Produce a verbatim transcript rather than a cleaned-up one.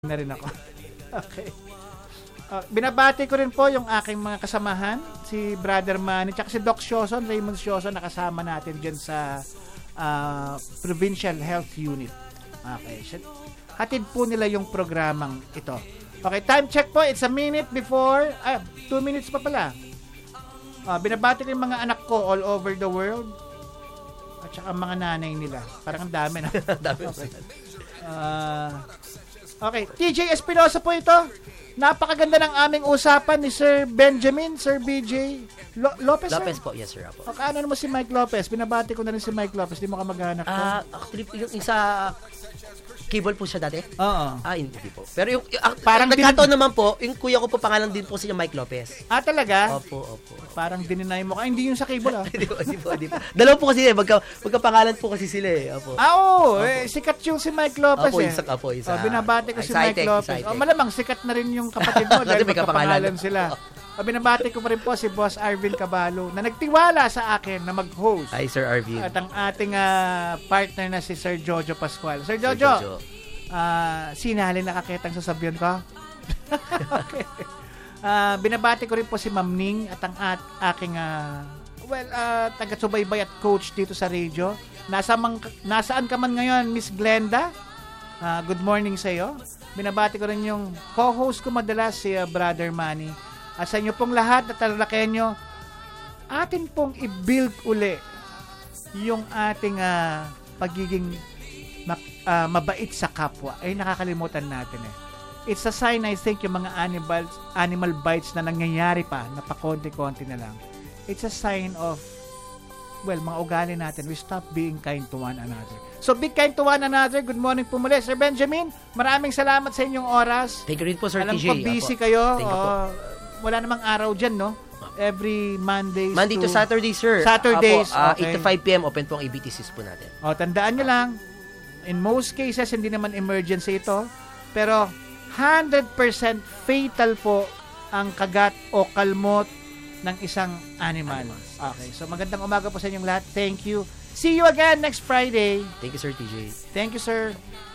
na rin ako. Okay. Uh, binabati ko rin po yung aking mga kasamahan, si Brother Manny, tsaka si Doc Sioson, Raymond Sioson, nakasama natin dyan sa uh, Provincial Health Unit. Okay. Hatid po nila yung programang ito. Okay, time check po. It's a minute before, ah, two minutes pa pala. Uh, binabati ko yung mga anak ko all over the world. At saka mga nanay nila. Parang ang dami na. Dami. Okay. Uh, okay, T J Espinosa po ito. Napakaganda ng aming usapan ni Sir Benjamin, Sir B J Lo- Lopez, Lopez sir? po, yes sir. Apo. Okay, ano naman si Mike Lopez? Binabati ko na rin si Mike Lopez. Di mo ka maghanap ko. Ah, uh, actually, yung isa cable po siya dati? Oo. Ah, hindi po. Pero yung, yung Parang parang nagkataon naman po, yung kuya ko po pangalan din po si Mike Lopez. Ah, talaga? Opo, opo. Parang dininay mo ka. Hindi yung sa cable, ah. Hindi po, hindi po, hindi po. Dalawa po kasi eh, magka, magkapangalan po kasi sila eh. Opo. Ah, oo. Eh, sikat yung si Mike Lopez, Opo, eh. isa, opo, isa. Oh, binabati ko si Excited, Mike Lopez. excited. Oh, malamang sikat na rin yung kapatid mo dahil May magkapangalan kapangalan. sila. Oh, binabati ko pa rin po si Boss Arvin Cabalo na nagtiwala sa akin na mag-host. Hi, Sir Arvin. At ang ating uh, partner na si Sir Jojo Pascual. Sir Sir Jojo, Jojo. Uh, sinali nakakitang sasabihan ko. Okay. Uh, binabati ko rin po si Ma'am Ning at ang at, aking uh, well, uh, taga-subaybay at coach dito sa radio. Nasa mang, nasaan ka man ngayon, Miss Glenda? Uh, good morning sa iyo. Binabati ko rin yung co-host ko madalas, si uh, Brother Manny. At sa inyo pong lahat na talalakenyo, atin pong i-build uli yung ating uh, pagiging uh, mabait sa kapwa. Ay, nakakalimutan natin eh. It's a sign, I think, yung mga animals, animal bites na nangyayari pa, na pakonti-konti na lang. It's a sign of, well, mga ugali natin. We stop being kind to one another. So, be kind to one another. Good morning po muli. Sir Benjamin, maraming salamat sa inyong oras. Thank you rin po, Sir Alam T J. ko, busy Apo. kayo. Thank you po. Uh, wala namang araw dyan, no? Every Mondays Monday to, to Saturday, sir. Saturdays, Apo, uh, okay. eight to five p.m. open po ang A B T Cs po natin. O, tandaan nyo lang, in most cases, hindi naman emergency ito, pero one hundred percent fatal po ang kagat o kalmot ng isang animal. Okay, so magandang umaga po sa inyong lahat. Thank you. See you again next Friday. Thank you, Sir T J. Thank you, sir.